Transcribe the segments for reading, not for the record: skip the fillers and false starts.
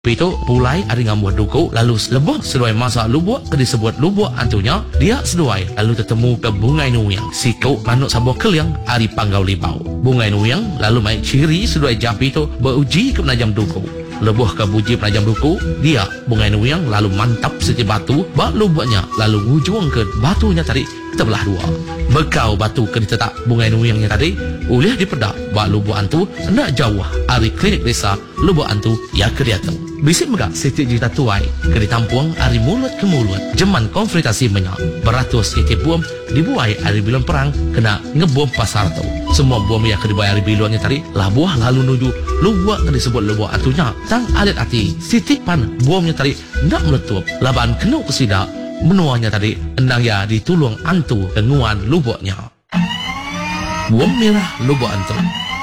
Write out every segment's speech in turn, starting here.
Itu pulai ada ngambuh duku lalu lebuh sesuai masa lubuk ke disebut lubuk antunya dia sesuai lalu ketemu ke bungai nuyang siku manuk sabuh keliang ari panggau libau bungai nuyang lalu main ciri sesuai japi itu beruji ke penajam duku lebuh ke buji penajam duku dia bungai nuyang lalu mantap setiap batu bak lubuknya lalu ngujung ke batunya tadi terbelah dua bekau batu ke ditetak bungai nuyangnya tadi ulih dipedak bak lubuk antu nak jauh ari klinik desa lubuk antu ya ke dia tu bisik megak setiap juta tuai ke ditampuang ari mulut ke mulut jeman konfrontasi menyak beratus setiap bom dibuai ari bilon perang kena ngebom pasar tu semua bom yang ke dibuai ari bilonnya tadi labuah lalu nuju lubuk ke disebut lubuk antunya tang alit hati sitipan bomnya tadi nak meletup laban kena kesidak menuanya tadi endang ya ditulung antu kenguan lubuknya bom merah lubuk antu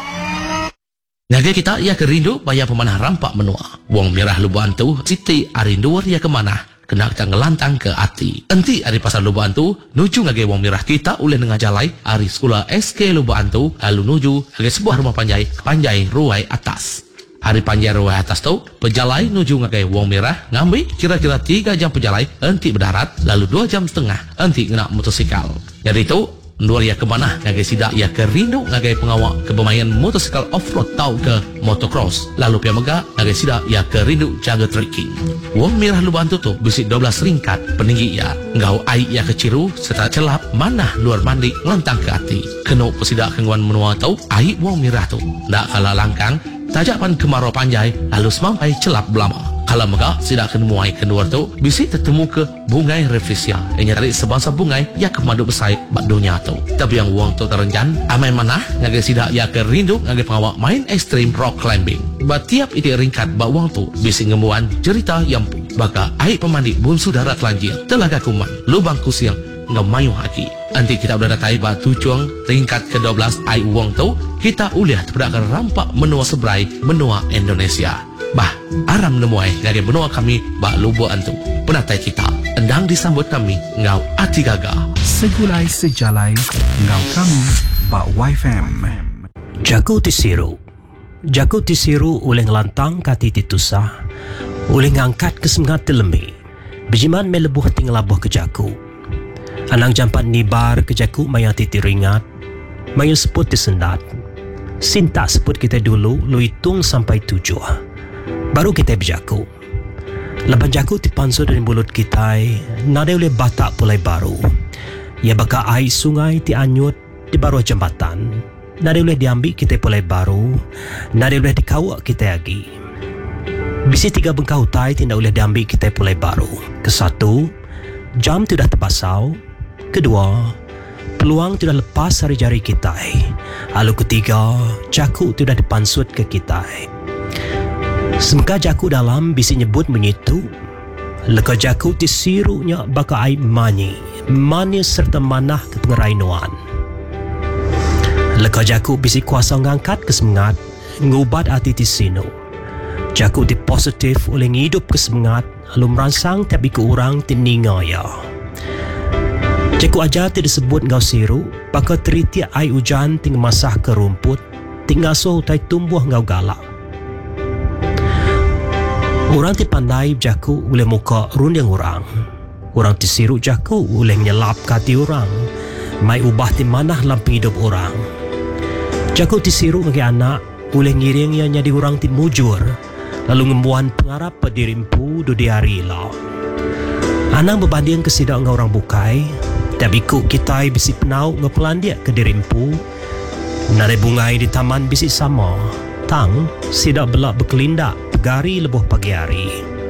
Naga kita ia kerindu bayar pemanah rampak menua. Wong merah lubuan tu siti arinduar ia kemana? Kena kita ngelantang ke hati. Enti ari pasar lubuan tu nuju ngage wong merah kita uleh nengah jalai ari sekolah SK lubuan tu lalu nuju ngage sebuah rumah panjai ruai atas. Hari panjai ruai atas tu pejalai nuju ngage wong merah ngambil kira-kira 3 jam pejalai enti berdarat lalu 2 jam setengah enti kena motosikal. Jadi tu Nuar ia ke mana? Ngagai sidak ia ke rindu ngagai pengawak ke bermain motosikal off-road tau ke motocross. Lalu pia mega ngagai sidak ia ke rindu jaga trekking. Wong merah luban tu bisik 12 ringkat peninggi ia. Ngau ai ia ke ciru serta celap mana luar mandi lantang ke hati. Kena pesidak kenguan menua tau ai wong merah tu. Ndak kalah langkang tajapan kemarau panjai lalu semampai celap belama. Kalau mega sidak kenemuai keluar tu bisik tertemu ke bungai reflesia yang nyari sebangsa bungai ya kemadu besai bak dunia tu tapi yang uang tu terencan amai mana ngagai sidak ya ke rindu ngagai pengawak main extreme rock climbing batiap iti ringkat bak uang tu bisik ngemuan cerita yang baka air pemandi bunsu darat lanjir telaga kuman lubang kusiang ngemayu haki nanti kita udah datai batu cuang ringkat ke-12 air uang tu kita uliah terpedak rampak menua sebrai menua Indonesia. Bah, aram nemuai dari benua kami bak lubuk antu. Penatai kita endang disambut kami ngau ati gaga. Segulai sejalai ngau kami bak YFM. Jago tisiru oleh ngelantang kati titusah. Oleh ngangkat kesemangat telemi. Bejiman melebuh tinglabuh ke jago. Anang jampan nibar ke jago maya titi ringat. Maya seput disendat. Sinta seput kita dulu lu hitung sampai 7. Baru kita berjaku. Lepas jaku dipansur dari mulut kita, nada oleh batak pulai baru. Ia baka air sungai dianyut di baru jambatan. Nada oleh diambil kita pulai baru. Nada oleh dikawak kita lagi. Bisi 3 bengkau tai tidak boleh diambil kita pulai baru. Kesatu, jam tidak terpasau. Kedua, peluang tidak lepas dari jari kita. Lalu ketiga, jaku tidak dipansut ke kita. Semeka jaku dalam bisi nyebut menyitu. Leka jaku disirunya baka air mani serta manah ke pengerainuan. Leka jaku bisi kuasa ngangkat kesemangat ngubat hati tisino. Jaku di positif oleh ngidup kesemangat lalu merangsang tapi ke orang tininga ya. Jaku aja tidak disebut ngau siru baka teritiak air hujan ting masah ke rumput ting ngasuh utai tumbuh ngau galak. Orang dipandai jaku oleh muka runding orang. Orang disiru jaku oleh nyelap kati orang. Mai ubah di manah lampi hidup orang. Jaku disiru bagi anak oleh ngiringnya jadi orang di mujur. Lalu ngembuan pengarap pedirimpu do diari lah. Anak berbanding kesidak dengan orang bukai. Tapi kuk kita bisi penau ngepelandiak ke dirimpu. Nare bungai di taman bisi sama. Tang sidak belak berkelindak. Gari lebuh pagi hari.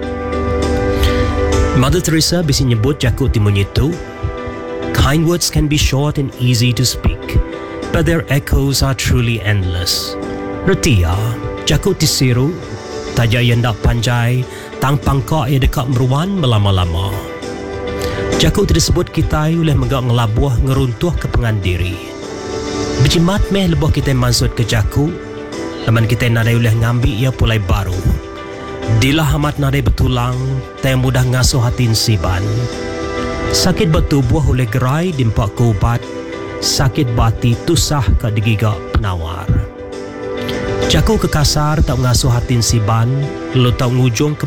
Mother Teresa bisi nyebut jakut timunyitu. Kind words can be short and easy to speak, but their echoes are truly endless. Retia, jakut tisiru, taja yendak panjai, tang pangkak ia dekat meruan melama-lama. Jakut disebut kita oleh megak ngelabuh ngeruntuh ke pengandiri. Berjimat meh lebuh kita mansut ke jakut. Laman kita nadai oleh ngambil ia pulai baru. Dilah amat nadai betulang, tak mudah ngasuh hatin siban. Sakit bertubuh oleh gerai dimpak kubat. Sakit bati tusah ke digigak penawar. Jaku ke kasar tak ngasuh hatin siban. Lalu tahu ngujung ke